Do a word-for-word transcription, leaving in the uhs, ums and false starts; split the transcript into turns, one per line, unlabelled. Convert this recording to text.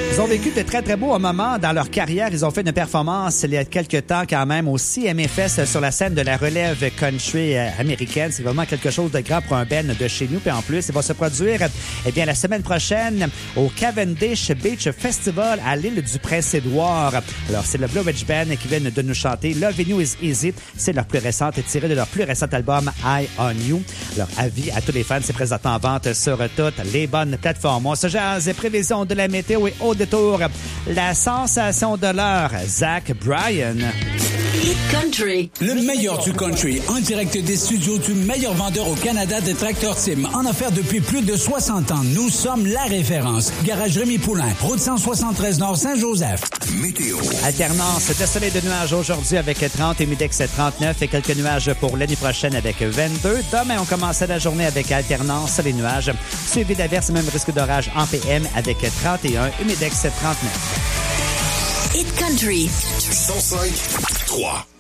Ils ont vécu de très, très beaux moments dans leur carrière. Ils ont fait une performance il y a quelques temps quand même au C M F S sur la scène de la relève country américaine. C'est vraiment quelque chose de grand pour un band de chez nous. Puis en plus, il va se produire eh bien, la semaine prochaine au Cavendish Beach Festival à l'île du Prince-Édouard. Alors, c'est le Blue Ridge Band qui vient de nous chanter Loving You Is Easy. C'est leur plus récente, tiré de leur plus récent album Eye on You. Alors, avis à tous les fans, c'est présentement en vente sur toutes les bonnes plateformes. On se jase, prévision de la météo et au détour, la sensation de l'heure, Zach Bryan.
Hit Country.
Le meilleur du country, en direct des studios du meilleur vendeur au Canada de Tracteur Tim. En affaires depuis plus de soixante ans, nous sommes la référence. Garage Rémi Poulain, route cent soixante-treize Nord Saint-Joseph.
Météo.
Alternance de soleil et de nuages aujourd'hui avec trente et Humidex trente-neuf et quelques nuages pour l'année prochaine avec vingt-deux. Demain, on commence la journée avec alternance, soleil et nuages, suivi d'averses, même risque d'orage en P M avec trente et un, Humidex trente-neuf.
Hit Country.
cent cinq trois.